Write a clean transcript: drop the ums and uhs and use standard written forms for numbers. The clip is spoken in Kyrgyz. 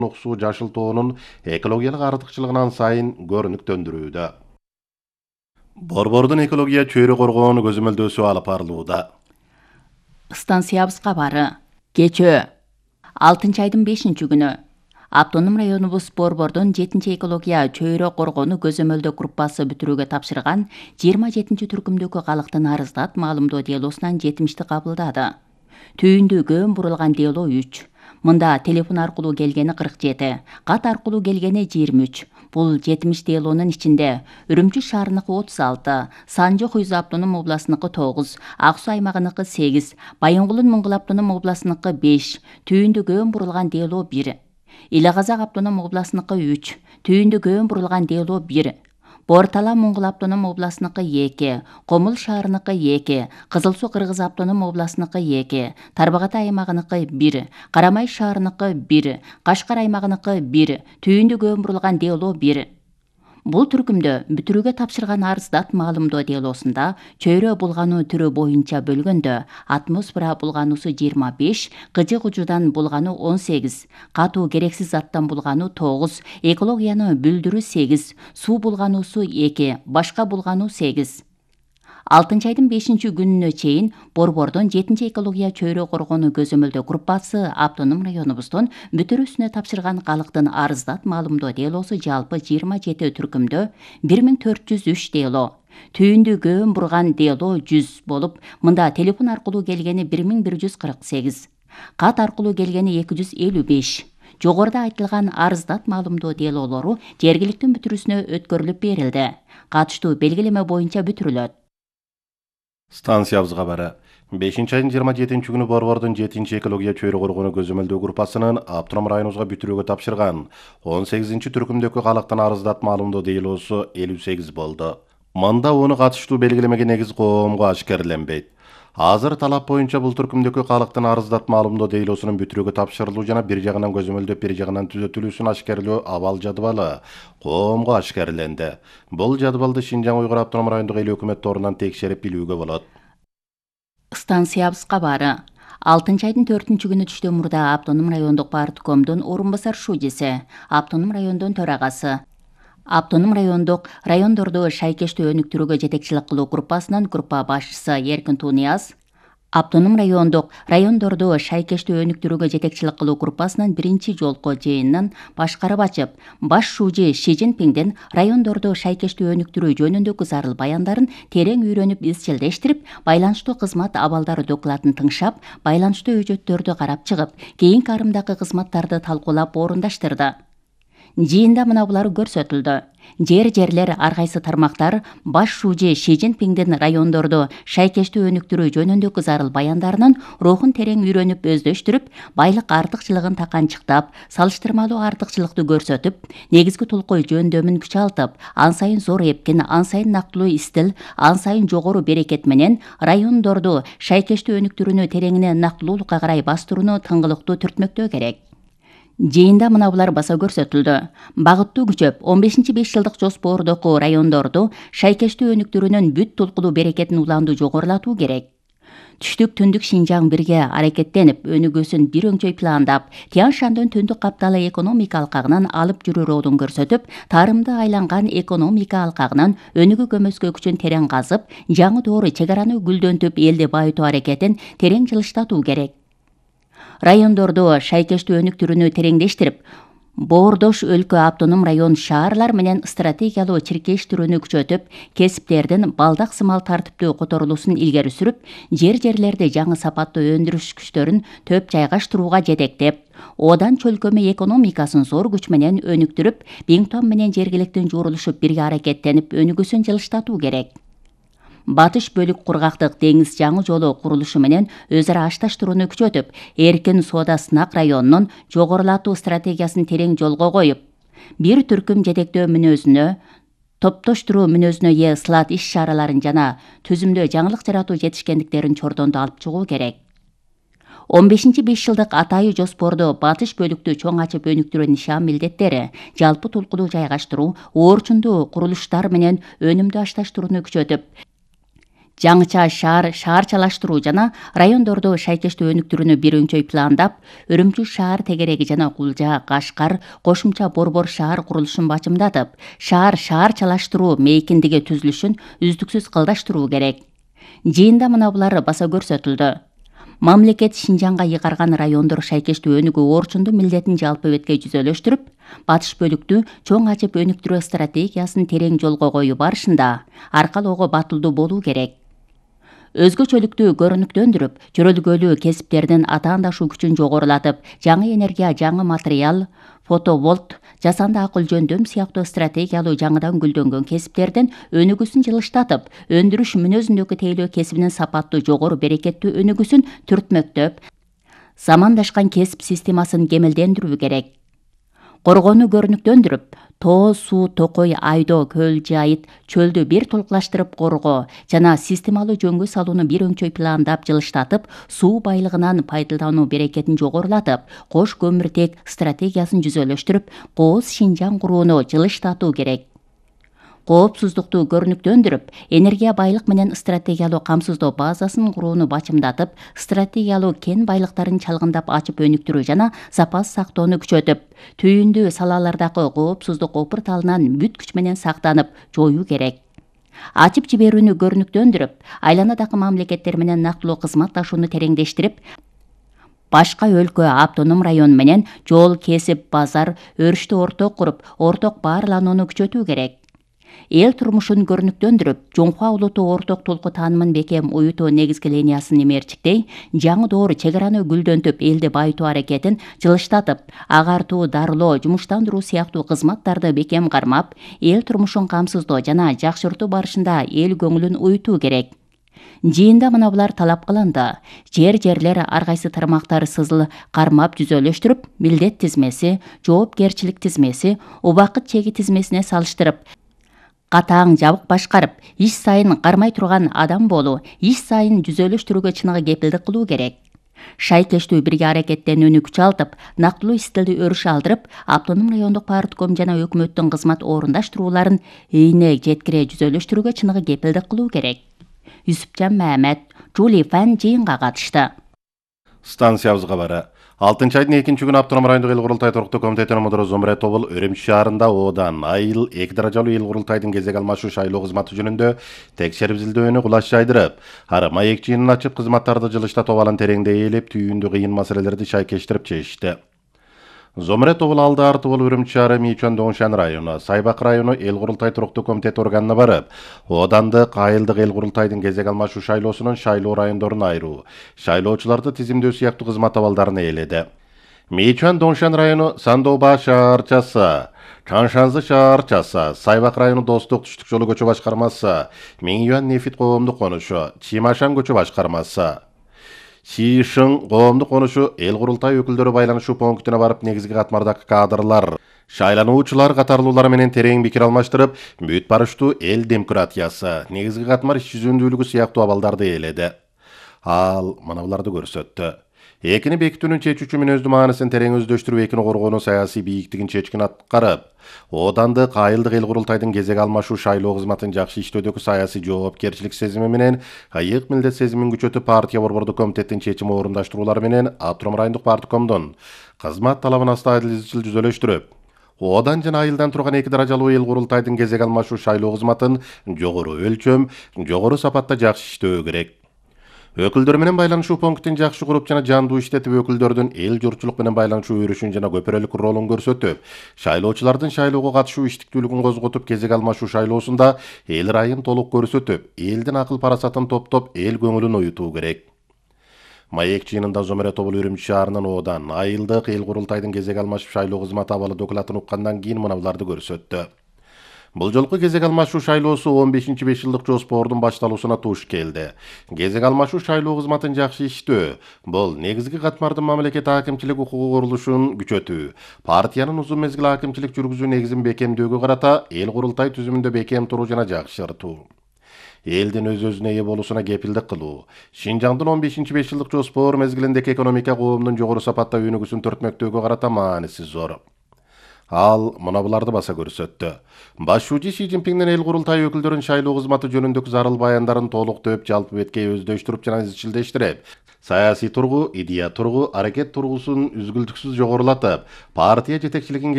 Нуксу жашыл тоонун экологиялык артыкчылыгынан сайын көрүнүктөндүрүүдө. Борбордун экология чөйрө коргоону көзөмөлдөөсү алып барылууда. Станциябыз кабары. Кечөө 6 айдын 5-күнү Автоном районубуз Борбордун 7-экология чөйрө коргоonu көзөмөлдөө группасы бүтүрүүгө тапшырган 27-түркүмдөгү калктын арыздат маалымдоо делосунан 70-ти кабылдады. Түйүндүү көөн бурулган дело 3. Мында телефон аркылуу келгени 47, кат аркылуу келгени 23. Бул 70 делонун ичинде Үрүмчү шаарыныкы 36, Санжы Хуйза автоном областыныкы 9, Ак Суу аймагыныкы 8, Байынгулун Мыңгыл автоном областыныкы 5, түйүндүү көөн бурулган дело 1. Иле Казак автоном областыныкы 3, түйүндүү көөн бурулган дело 1. Бортала Муңгул автоном областыныкы 2, Комул шаарыныкы 2, Кызыл Суу Кыргыз автоном областыныкы 2, Тарбагатай аймагыныкы 1, Карамай шаарыныкы 1, Кашкар аймагыныкы 1, түйүндүү көөн бурулган дело 1. Бул түркүмдө бүтүрүүгө тапшырган арыздат маалымдоо делосунда чөйрө булгануу түрү боюнча бөлгөндө атмосфера булгануусу 25, кыжы кужудан булгануу 18, катуу керексиз заттан булгануу 9, экологияны бүлдүрүү 8, суу булгануусу 2, башка булгануу 8. 6-айдын 5-күнүнө чейин Борбордун 7-экология чөйрө коргоonu көзөмөлдөө группасы автоном районубуздун бүтүрүүсүнө тапшырган калктын арыздат маалымдоо делосу жалпы 27 түркүмдө 1403 дело, түйүндүү көөн бурган дело 100 болуп, мында телефон аркылуу келгени 1148, кат аркылуу келгени 255. Жогоруда айтылган арыздат маалымдоо делолору жергиликтүү бүтүрүүсүнө өткөрүлүп берилди. Катыштуу белгилеме боюнча бүтүрүлөт. Станциябыз кабары. 5-айдын 27-күнү Борбордун 7-экология чөйрө коргоonu көзөмөлдөө группасынын автоном районубузга бүтүрүүгө тапшырган 18-түркүмдөгү калктын арыздат маалымдоо делосу 58 болду. Мында оны катыштуу белгилемеге негиз коомго ашкерленбейт. Азыр талап боюнча бул түркүмдөгү калктын арыздат маалымдоо делосунун бүтүрүүгө тапшырылуу жана бир жагынан көзөмөлдөп бир жагынан түзөтүлүүсүн ашкерлөө абал жадыбалы коомго ашкерленди. Бул жадыбалды Шинжаң Уйгур автоном райондук эл өкмөт торунан текшерип билүүгө болот. Станциябыз кабары. 6-айдын 4-күнү түштөн мурда автоном райондук парткомдун орун басар шужеси, автоном райондун төрагасы, автоном райондук райондорду шайкештүү өнүктүрүүгө жетекчилик кылуу группасынын группа башчысы Эркин Тунияз, автоном райондорду шайкештүү өнүктүрүүгө жетекчилик кылуу группасынын биринчи жолку жыйынын башкарып ачып, баш шужи Ши Цзиньпиндин райондорду шайкештүү өнүктүрүү жөнүндөгү зарыл баяндарын терең үйрөнүп изчилдештирип, байланыштуу кызмат абалдары докладын тыңшап, байланыштуу өжөттөрдү карап чыгып, кийинки арымдагы кызматтарды талкуулап орундаштырды. Жыйында мына булар көрсөтүлдү. Жерлер ар кайсы тармактар баш шужи Ши Цзиньпиндин райондорду шайкештүү өнүктүрүү жөнүндөгү зарыл баяндарынын рухун терең үйрөнүп өздөштүрүп, байлык артыкчылыгын таканчыктап, салыштырмалуу артыкчылыкты көрсөтүп, негизги толкой жөндөмүн күчалтып, ан сайын зор эпкин, ан сайын нактылуу истил, ан сайын жогору берекет менен райондорду шайкештүү өнүктүрүүнү тереңине нактылуулукка карай бастырууну тыңгылыктуу түртмөктөө керек. Жыйында мына булар баса көрсөтүлдү. Багыттуу күчөп, 15-5 жылдык жоспордогу райондорду шайкештүү өнүктүрүүнүн бүт толкулуу берекетин уланду жогорулатуу керек. Түштүк түндүк Шинжаң бирге аракеттенип, өнүгүүсүн бир өңчөй пландап, Тянь Шаньдын түндүк капталы экономика алкагынан алып жүрүү роодун көрсөтүп, тарымды айланган экономика алкагынан өнүгүү көмөскө күчүн терең казып, жаңы доору чек араны гүлдөнтүп, элди байытуу аракетин терең жылыштатуу керек. Райондорду шайкештүү өнүктүрүүнү тереңдештирип, боордош өлкө автоном район шаарлар менен стратегиялуу чиркештирүүнү күчөтүп, кесиптердин балдак сымал тартиптүү которулуусун илгери сүрүп, жерлерди жаңы сапаттуу өндүрүш күчтөрүн төп жайгаштырууга жетектеп, одан чөлкөмү экономикасын зор күч менен өнүктүрүп, Бингтон менен жергиликтин жуурулушуп бирге аракеттенип, өнүгүүсүн жылыштатуу керек. Батыш бөлүк кургактык деңиз жаңы жолу курулушу менен өз ара ашташтырууну күчөтүп, эркин соода сынак районунун жогорулатуу стратегиясын терең жолго коюп, бир түркүм жетектөө мүнөзүнө, топтоштуруу мүнөзүнө ээ сылат иш чараларын жана түзүмдө жаңылык жаратуу жетишкендиктерин чордондо алып чыгуу керек. 15-5 жылдык атайы жоспордо батыш бөлүктү чоң ачып өнүктүрүү нишан милдеттери, жалпы толкулуу жайгаштыруу, оорчундуу курулуштар менен өнүмдү ашташтырууну күчөтүп, жаңыча шаарчалаштыруу жана райондордо шайкештөө өнүктүрүүнү бир өңчөй пландап, Өрүмчү шаар тегереги жана Кулжа, Кашкар кошумча борбор шаар курулушун бачымдатып, шаарчалаштыруу мейкиндиги түзүлүшүн үздүксүз кылдаштыруу керек. Жыйында мына булар баса көрсөтүлдү. Мамлекет Шинжаңга ыйгарган райондор шайкештөө өнүгүү орчунду милдетин жалпы бетке жүзөлөштүрүп, батыш бөлүктү чоң ачып өнүктүрүү стратегиясын терең жолго коюу барышында аркалоого батылдуу болуу керек. Өзгөчөлүктү көрүнүктөндүрүп, чөрөлгөлүү кесиптердин атаандашуу күчүн жогорулатып, жаңы энергия, жаңы материал, фотоволт, жасанды акыл жөндөм сыяктуу стратегиялуу жаңыдан гүлдөнгөн кесиптердин өнүгүүсүн жылыштатып, өндүрүш мүнөзүндөгү тейлөө кесибинин сапаттуу жогору берекеттүү өнүгүүсүн түртмөктөп, замандашкан кесип системасын кемелдендирүү керек. Коргоону көрүнүктөндүрүп, тоо, суу, токой, айдоо, көл, жайыт, чөлдү бир толукташтырып коргоо жана системалуу жөнгө салууну бир өңчөй пландап жылыштатып, суу байлыгынан пайдалануу берекетин жогорулатып, кош көмүртек стратегиясын жүзөлөштүрүп, кооз Шинжаң курууну жылыштатуу керек. Коопсуздукту көрүнүктөндүрүп, энергия байлык менен стратегиялуу камсыздоо базасын курууну бачымдатып, стратегиялуу кен байлыктарын чалгындап ачып өнүктүрүү жана запас сактоону күчөтүп, түйүндүү салалардагы коопсуздук опурталынан бүт күч менен сактанып жоюу керек. Ачып жиберүүнү көрүнүктөндүрүп, айланадагы мамлекеттер менен нактылуу кызматташууну тереңдештирип, башка өлкө, автоном район менен жол, кесип, базар, өрүштү орток куруп, орток баарланууну күчөтүү керек. Эл турмушун көрүнүктөндүрүп, Жоңхуа улуттуу орток толку таанымын бекем уютуу негизги линиясын имерчиктей, жаңы доор чек араны гүлдөнтүп, элди байытуу аракетин жылыштатып, агартуу, дарылоо, жумуштандыруу сыяктуу кызматтарды бекем кармап, эл турмушун камсыздоо жана жакшыртуу барышында эл көңүлүн уютуу керек. Жыйында мына булар талап кылынды. Жерлер ар кайсы тармактар сызыл кармап жүзөлөштүрүп, милдет тизмеси, жоопкерчилик тизмеси, убакыт чеги тизмесине салыштырып, катаң жабык башкарып, иш сайын кармай турган адам болуу, иш сайын жүзөлөштүрүүгө чыныгы кепилдик кылуу керек. Шайкештүү бирге аракеттенүүнү күчалтып, нактылуу стилди өрүш алдырып, автоном райондук партком жана өкмөттүн кызмат орундаштырууларын ийне жеткире жүзөлөштүрүүгө чыныгы кепилдик кылуу керек. Юсупжан Мамед, Жули Фан жыйынга катышты. Станциябыз кабары. 6-айдын 2-нчи күнү Автоном райондук эл курултай туруктуу комитетинин мудуру Зомре Тобул Өрүмчү шаарында одан айыл 2 даражалуу эл курултайдын кезек алмашуу шайлоо кызматы жөнүндө текшерип изилдөөнү кулаш жайдырып, ары маек жыйынын ачып кызматтарды жылыштатып алан тереңдей ээлеп, түйүндүү кыйын маселелерди шайкештирип чечишти. Зомре Тобул алды арты болуп Өрүмчү шаары Мичон Доңшан району, Сайбак району эл курултай туруктуу комитет органына барып, одандык айылдык эл курултайдын кезек алмашуу шайлоосунун шайлоо райондорун айыруу, шайлоочуларды тизимдөө сыяктуу кызмат абалдарын ээледи. Мичон Доңшан району Сандоба шаарчасы, Чаншанзы шаарчасы, Сайбак району Достук түштүк жолу көчө башкармасы, Миңюан Нефит коомдук конушу, Чимашан көчө башкармасы, Шишың коомдук конушу эл курултай өкүлдөрү байланышуу пунктуна барып негизги катмардагы кадрлар, шайлануучулар катарлуулар менен терең пикир алмаштырып, бүт барыштуу эл демократиясы, негизги катмар иш жүзүндүүлүгү сыяктуу абалдарды ээледи. Ал мына буларды көрсөттү. Экини бекитүүнүн чечүүчү мүнөздүү маанисин терең өздөштүрүп, экини коргоонун саясий бийиктигин чечкин аткарып, одандык айылдык эл курултайдын кезек алмашуу шайлоо кызматын жакшы иштөөдөгү саясий жоопкерчилик сезими менен ыйык милдет сезимин күчөтүп, партия борбордук комитеттин чечим орундаштыруулары менен Автоном райондук парткомдун кызмат талабын астайыл изчил жүзөлөштүрүп, одан жана айылдан турган 2 даражалуу эл курултайдын кезек алмашуу шайлоо кызматын жогору өлчөм, жогору сапатта жакшы иштөө керек. Өкүлдөр менен байланышуу пунктин жакшы куруп жана жандуу иштетип, өкүлдөрдүн эл журтчулук менен байланышуу өрүшүн жана көпүрөлүк ролун көрсөтүп, шайлоочулардын шайлоого катышуу иштиктүүлүгүн козготуп, кезек алмашуу шайлоосунда эл райын толук көрсөтүп, элдин акыл парасатын топтоп, эл көңүлүн уютуу керек. Маек жыйынында Зомре Тобул Өрүмчү шаарынын одан айылдык эл курултайдын кезек алмашып шайлоо кызматы абалы докладын уккандан кийин мына буларды көрсөттү. Бул жолку кезек алмашуу шайлоосу 15-5 жылдык жоспордун башталуусуна туш келди. Кезек алмашуу шайлоо кызматын жакшы иштөө, бул негизги катмардын мамлекет акимчилик укугу курулушун күчөтүү, партиянын узун мезгил акимчилик жүргүзүү негизин бекемдөөгө карата эл курултай түзүмүндө бекем туруу жана жакшыртуу, элдин өз-өзүнө ээ болуусуна кепилдик кылуу, Шинжаңдын 15-5 жылдык жоспор мезгилиндеги экономика коомдун жогору сапатта өнүгүүсүн төртмөктөөгө карата мааниси зор. Ал мына буларды баса көрсөттү. Башчы Си Цзиньпиңдин эл курултайы өкүлдөрүн шайлоо кызматы жөнүндөгү зарыл баяндарын толуктоп, жалпы бетке өздөштүрүп жана изчилдештирип, саясий тургу, идея тургу, аракет тургусун үзгүлтүксүз жогорулатып, партия жетекчилигин